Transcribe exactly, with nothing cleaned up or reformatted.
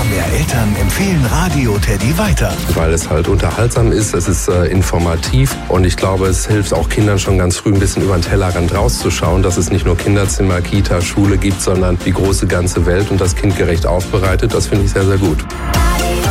mehr Eltern empfehlen Radio Teddy weiter. Weil es halt unterhaltsam ist, es ist äh, informativ und ich glaube, es hilft auch Kindern schon ganz früh ein bisschen über den Tellerrand rauszuschauen, dass es nicht nur Kinderzimmer, Kita, Schule gibt, sondern die große ganze Welt und das kindgerecht aufbereitet. Das finde ich sehr, sehr gut.